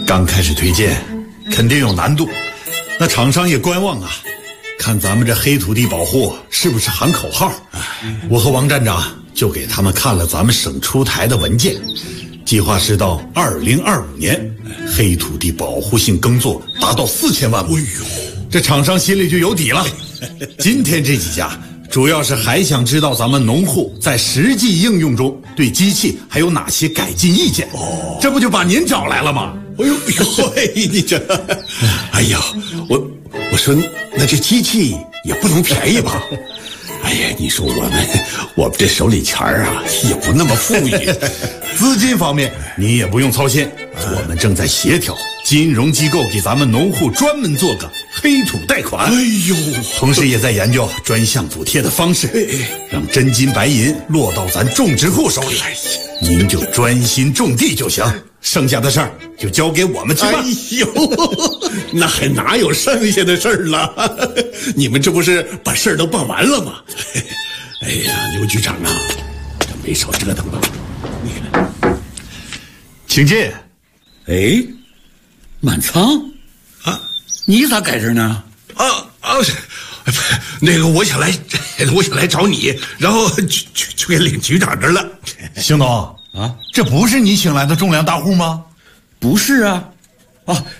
刚开始推荐，肯定有难度，那厂商也观望啊，看咱们这黑土地保护是不是喊口号。我和王站长就给他们看了咱们省出台的文件，计划是到2025年，黑土地保护性耕作达到4000万亩。这厂商心里就有底了。今天这几家主要是还想知道咱们农户在实际应用中对机器还有哪些改进意见。这不就把您找来了吗？ 哎呦，你这，哎呀，我说那这机器也不能便宜吧？哎呀，你说我们这手里钱啊也不那么富裕， 资金方面你也不用操心，我们正在协调金融机构给咱们农户专门做个黑土贷款。 哎呦， 同时也在研究专项补贴的方式，让真金白银落到咱种植户手里。您就专心种地就行，剩下的事儿就交给我们去办。 哎呦，那还哪有剩下的事儿了？你们这不是把事儿都办完了吗？哎呀，刘局长啊，这没少折腾吧？你看， 请进。 哎，满仓啊， 你咋在这儿呢？ 那个我想来找你，然后去给领局长这儿了。 邢董啊，这不是你请来的种粮大户吗？ 不是啊，